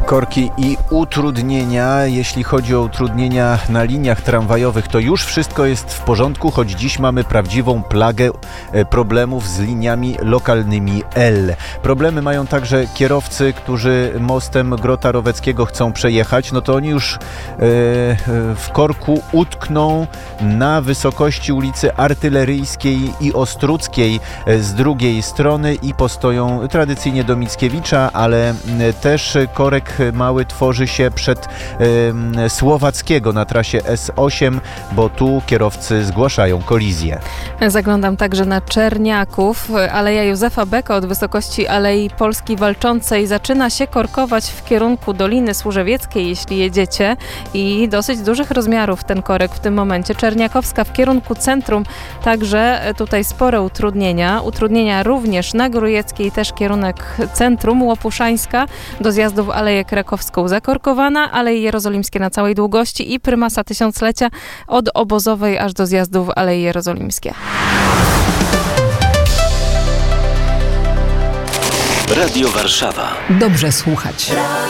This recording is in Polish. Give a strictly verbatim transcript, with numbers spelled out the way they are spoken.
Korki i utrudnienia. Jeśli chodzi o utrudnienia na liniach tramwajowych, to już wszystko jest w porządku, choć dziś mamy prawdziwą plagę problemów z liniami lokalnymi L. Problemy mają także kierowcy, którzy mostem Grota Roweckiego chcą przejechać. No to oni już w korku utkną na wysokości ulicy Artyleryjskiej i Ostruckiej z drugiej strony i postoją tradycyjnie do Mickiewicza, ale też korek mały tworzy się przed y, Słowackiego na trasie S osiem, bo tu kierowcy zgłaszają kolizję. Zaglądam także na Czerniaków. Aleja Józefa Beka od wysokości Alei Polski Walczącej zaczyna się korkować w kierunku Doliny Służewieckiej, jeśli jedziecie, i dosyć dużych rozmiarów ten korek w tym momencie. Czerniakowska w kierunku centrum, także tutaj spore utrudnienia. Utrudnienia również na Grójeckiej, też kierunek centrum. Łopuszańska do zjazdu w Aleję Krakowską zakorkowana, Aleje Jerozolimskie na całej długości i Prymasa Tysiąclecia od Obozowej aż do zjazdu w Aleje Jerozolimskie. Radio Warszawa. Dobrze słuchać.